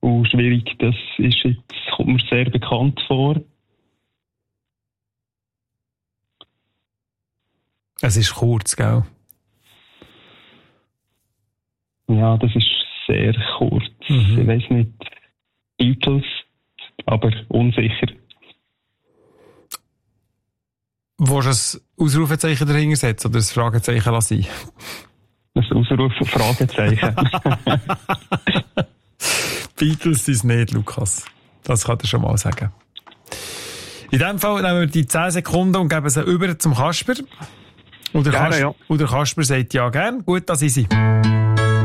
schwierig, das ist jetzt, kommt mir sehr bekannt vor. Es ist kurz, gell? Ja, das ist sehr kurz. Ich weiß nicht, Beatles, aber unsicher. Willst du ein Ausrufezeichen dahinter setzen oder ein Fragezeichen lassen? Ein Fragezeichen. Beatles sind es nicht, Lukas. Das kann ich schon mal sagen. In dem Fall nehmen wir die 10 Sekunden und geben sie über zum Kasper. Und der Kasper sagt ja gern. Gut, das ist sie.